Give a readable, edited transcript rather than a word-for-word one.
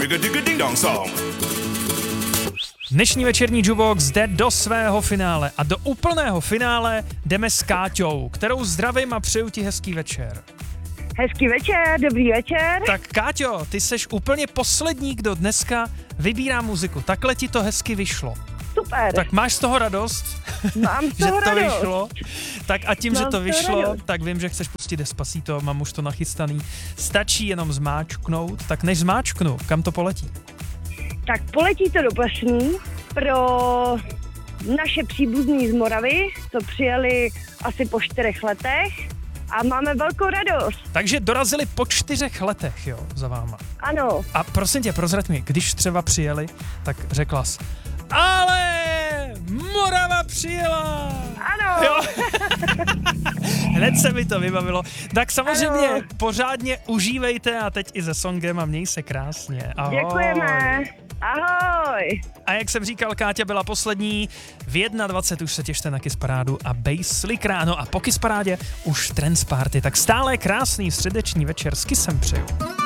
Dnešní večerní Jukebox jde do svého finále a do úplného finále jdeme s Káťou, kterou zdravím a přeju ti hezký večer. Hezký večer, dobrý večer. Tak Káťo, ty seš úplně poslední, kdo dneska vybírá muziku. Takhle ti to hezky vyšlo. Super. Tak máš z toho radost? Mám z toho že to radost. vyšlo? Tak a tím, Mám že to z toho vyšlo, radost. tak vím, že chceš pustit Despacito, mám už to nachystaný. Stačí jenom zmáčknout, tak než zmáčknu, kam to poletí? Tak poletí to do Plesní pro naše příbuzní z Moravy, co přijeli asi po 4 letech a máme velkou radost. Takže dorazili po 4 letech, jo, za váma. Ano, A prosím tě, prozrať mi, když třeba přijeli, tak řekla jsi, ale Morava přijela! ano. Jo. Hned se mi to vybavilo. Tak samozřejmě Ano. pořádně užívejte a teď i se songem a měj se krásně. Ahoj. Děkujeme. Ahoj. A jak jsem říkal, Káťa byla poslední. V 21 už se těšte na Kiss Parádu a Basslik ráno a po Kiss Parádě už Trance Party. Tak stále krásný středeční večer s Kissem přeju.